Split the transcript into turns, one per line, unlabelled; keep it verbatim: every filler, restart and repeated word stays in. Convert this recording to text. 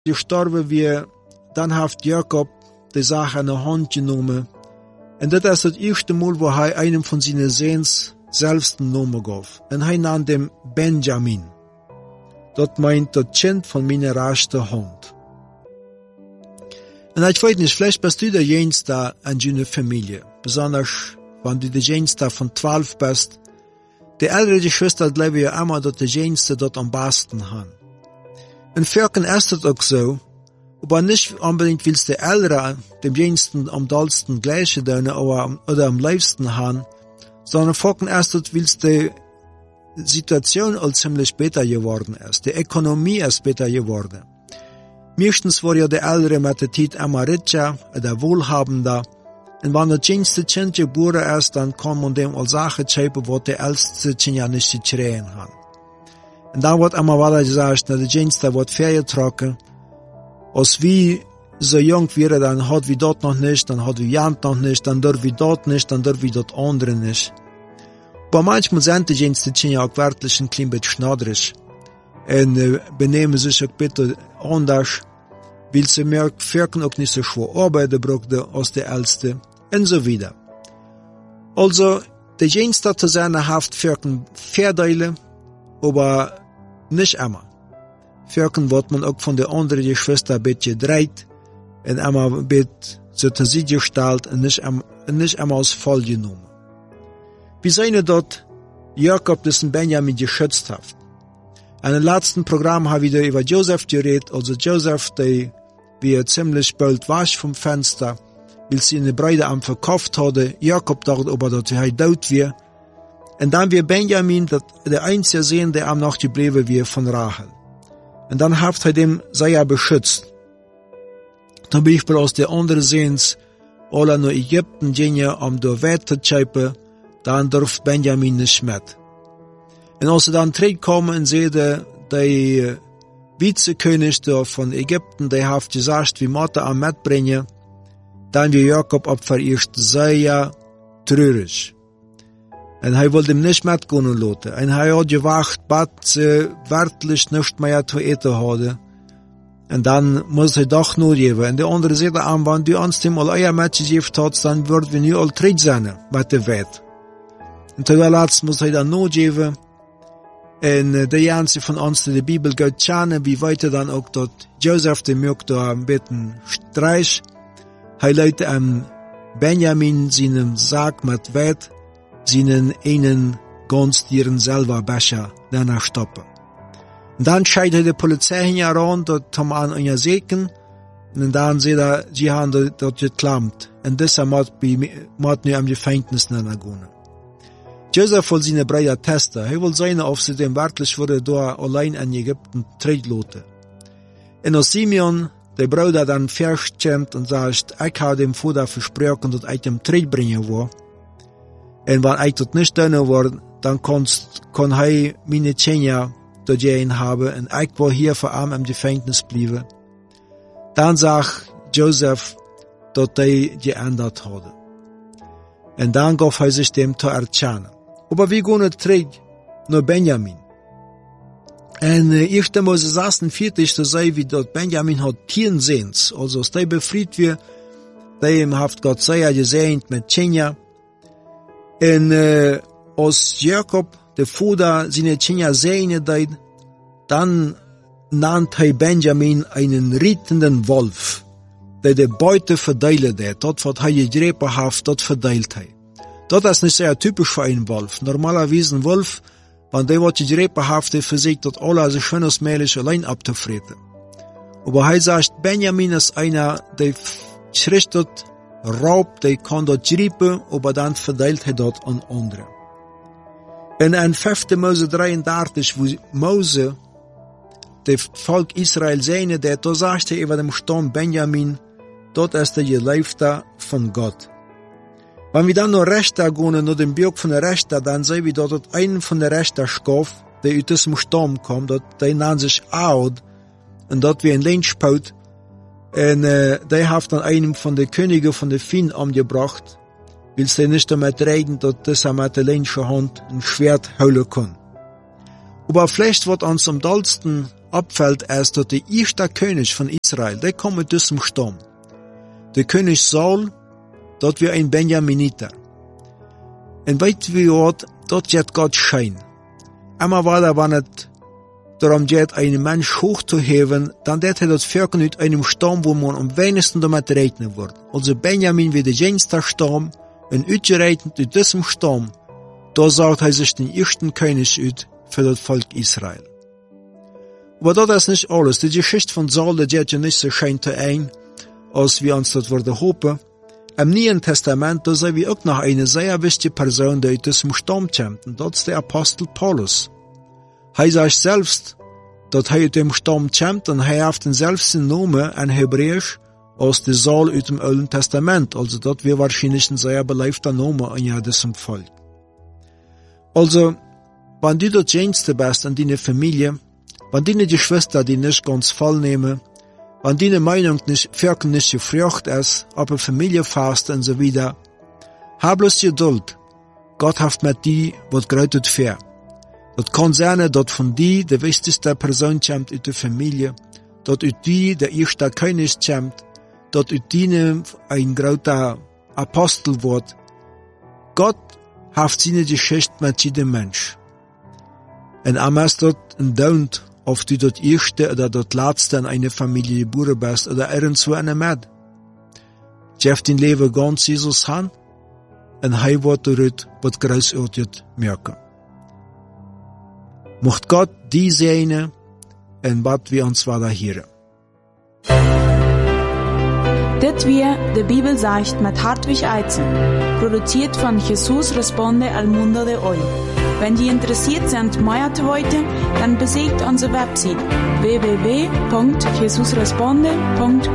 gestorben wie, dann hat Jakob die Sache in die Hand genommen. Und das ist das erste Mal, wo er einem von seinen Sehens selbst einen Namen gab. Und er nannte ihn Benjamin. Das meint das Kind von meiner rechten Hand. Und ich weiß nicht, vielleicht bist du der Jüngste in deiner Familie. Besonders, wenn du der Jüngste von zwölf bist. Die ältere Geschwister glauben ja immer, dass die Jüngste dort am besten haben. Und Völkern ist das auch so. Aber nicht unbedingt willst du Ältere, dem Jüngsten am dollsten gleiche deine oder, oder am liebsten haben, sondern Völkern ist das, willst die Situation all ziemlich besser geworden ist. Die Ökonomie ist besser geworden. Meistens war ja der Ältere mit der Zeit immer richer oder wohlhabender. Und wenn das jüngste Kind geboren ist, dann kann man dem all Sachen schreiben, was der älteste Kind ja nicht gekriegt hat. Und dann wird immer weiter gesagt, dass der jüngste wird vorgetragen. Als wie so jung wäre, dann hat wie dort noch nicht, dann hat wie jemand noch nicht, dann dort wie dort nicht, dann dort wie dort andere nicht. Aber manchmal sind die jüngsten Kinder auch wirklich ein klein bisschen schnaudrig. Und äh, benehmen sich auch bitte anders, weil sie mehr Völkern auch nicht so schwer arbeiten brauchen als die Älteste und so weiter. Also, der jüngste zu seiner Haft Völkern Vorteile, aber nicht immer. Völkern wird man auch von der anderen Geschwister ein bisschen gedreht und immer ein bisschen zur Seite gestellt und nicht, und nicht immer als voll genommen. Wie sehen dort Jakob dessen Benjamin geschützt hat. In dem letzten Programm habe ich wieder über Joseph geredet, also Joseph, der wie ziemlich bald wasch vom Fenster, weil sie eine Brüder am verkauft hatte. Jakob dachte aber, dass er tot war. Und dann wir Benjamin, der einzige Sohn, der am noch geblieben war von Rachel. Und dann hat er dem sehr beschützt. Zum Beispiel aus der anderen Sehens, alle nach Ägypten gingen, um dort weiterzuschreiben, dann durfte Benjamin nicht mit. Und als er dann zurückkommen und sehen, der Vizekönig von Ägypten, der hat gesagt, wie Mutter am mitbringen, dann wir Jakob ab verirrt sehr traurig. Und er wollte ihm nicht mitgehen lassen. Und er hat gewacht, bis sie wirklich nicht mehr zu essen haben. Und dann muss er doch nur geben. Und der andere sagt, wenn du uns dem all euer Mädchen gegeben hast, dann würden wir nicht all traurig sein mit der Welt. Und zuletzt muss er dann nur geben. Und der Ganze von uns, die die Bibel geht schauen, wie weiter dann auch dort Joseph, der mögt da ein bisschen Streich. Er leitet am Benjamin seinen Sack mit Wett, seinen einen ganz ihren selber Becher danach stoppen. Und dann scheidet die Polizei heran, dort haben an einer Seken, und dann sieht er, sie haben dort geklammt. Und deshalb hat nur am Gefängnis nachgehen. Joseph will seine Brüder testen. Er will sehen, ob sie dem wirklich wurde da allein in Ägypten treten. Und als Simeon, der Bruder, dann verschämt und sagt, ich habe dem Vater versprochen, dass ich dem Tritt bringen will. Und wenn ich das nicht tun will, dann kannst, kann er meine Kinder dort gehen haben und ich will hier vor allem im Gefängnis bleiben. Dann sagt Joseph, dass er geändert hat. Und dann gab er sich dem zu erkennen. Aber wir gehen zurück nach Benjamin. Und äh, erst einmal sechsundvierzig zu sagen, wie dort Benjamin hat zehn Sehens. Also, als der befreit wird, dem hat Gott sehr gesegnet mit Kinder. Und äh, als Jakob, der Vater, seine Kinder segnet hat, dann nannte er Benjamin einen rettenden Wolf, der die Beute verteilt hat. Dort, was er gegriffen hat, dort verteilt hat. Das ist nicht sehr typisch für einen Wolf. Normalerweise ein Wolf, wenn der was gegriffen hat, der versucht, das alles so schön als möglich allein abzufressen. Aber er sagt, Benjamin ist einer, der schrichtet, raubt, der kann dort greifen, aber dann verteilt er dort an andere. Und in fünfter Mose dreiunddreißig, wo Mose, der Volk Israel seine, der da sagt er über dem Stamm Benjamin, dort ist der Geliebte von Gott. Wenn wir dann noch Rechter gehen, nach dem Buch von der Rechter, dann sehen wir dort einen von der Rechter Schaf, der aus diesem Stamm kommt, dort, der nennt sich Aod, und dort wie ein Lynchpaut, und äh, der hat dann einen von den Königen von der Finn umgebracht, weil sie nicht damit reden, dass dieser mit der linken Hand ein Schwert holen kann. Aber vielleicht wird uns am dollsten abfällt, ist, dass der erste König von Israel, der kommt mit diesem Stamm. Der König Saul, dort wie ein Benjaminiter. Und weit wie dort, dort wird Gott schein. Immer war da, wenn es darum geht, einen Mensch hochzuheben, dann wird er das Völker mit einem Stamm, wo man am wenigsten damit rechnen wird. Also Benjamin wie der jüngste Stamm, und ausgerechnet in diesem Stamm, da sagt er sich den ersten König aus für das Volk Israel. Aber das ist nicht alles. Die Geschichte von Saul, die geht ja nicht so schön zu ein, als wir uns das würde hoffen. Im Neuen Testament, da sehen wir auch noch eine sehr wichtige Person, die aus diesem Stamm kommt, und das ist der Apostel Paulus. Er sagt selbst, dass er aus dem Stamm kommt, und er hat den selbsten Namen in Hebräisch als der Saul aus dem Alten Testament. Also das wäre wahrscheinlich ein sehr beleibter Name in diesem Volk. Also, wenn du das Jüngste bist in deiner Familie, wenn deine Geschwister die nicht ganz voll nehmen, wenn deine Meinung nicht, wirklich nicht gefragt ist, aber Familienfest und so weiter, hab bloß Geduld. Gott hat mit dir was Großes für. Das kann sein, dass von dir die wichtigste Person kommt in der Familie, dass aus dir der erste König kommt, dass aus dir ein großer Apostel wird. Gott hat seine Geschichte mit jedem Mensch. Und einmal ist das ein Daunt, ob du das erste oder das letzte in einer Familie geboren bist oder irgendwo in der Mitte. Geef dein Leben ganz Jesus an, und er wird dort was Großartiges merken. Mocht Gott die segnen, und bad wir uns weiter hören.
Dit wir de Bibel sagt mit Hartwig Eizen, produziert von Jesus Responde al Mundo de Hoy. Wenn Sie interessiert sind, mehr zu heute, dann besucht unsere Website w w w punkt jesus responde punkt